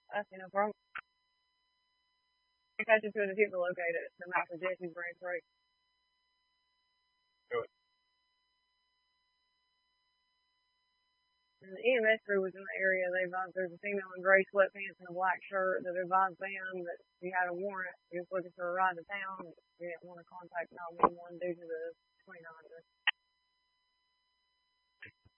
Okay, no problem. Catch it to the people located at the mouth of Jesse's Branch Road. And the EMS crew was in the area. They advised there's a female in gray sweatpants and a black shirt that advised them that she had a warrant. She was looking for a ride to town. She didn't want to contact 911 due to the 29.